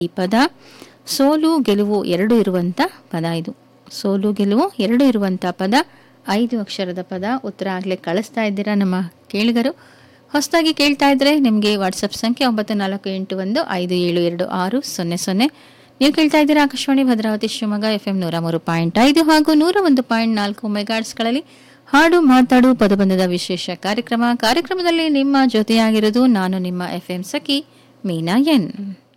ಈ ಪದ ಸೋಲು ಗೆಲುವು ಎರಡು ಇರುವಂಥ ಪದ ಇದು. ಸೋಲು ಗೆಲುವು ಎರಡು ಇರುವಂಥ ಪದ, 5 ಅಕ್ಷರದ ಪದ. ಉತ್ತರ ಆಗಲೇ ಕಳಿಸ್ತಾ ಇದ್ದೀರಾ ನಮ್ಮ ಕೇಳಿಗರು. ಹೊಸದಾಗಿ ಕೇಳ್ತಾ ಇದ್ರೆ ನಿಮಗೆ ವಾಟ್ಸಪ್ ಸಂಖ್ಯೆ 9481572600. ನೀವು ಕೇಳ್ತಾ ಇದ್ದೀರಾ ಆಕಾಶವಾಣಿ ಭದ್ರಾವತಿ ಶಿವಮೊಗ್ಗ FM 103.5 ಹಾಗೂ 101.4 ಮೆಗಾಟ್ಸ್ಗಳಲ್ಲಿ ಹಾಡು ಮಾತಾಡು ಪದಬಂಧದ ವಿಶೇಷ ಕಾರ್ಯಕ್ರಮದಲ್ಲಿ ನಿಮ್ಮ ಜೊತೆಯಾಗಿರೋದು ನಾನು ನಿಮ್ಮ FM ಸಖಿ ಮೀನಾ ಎನ್.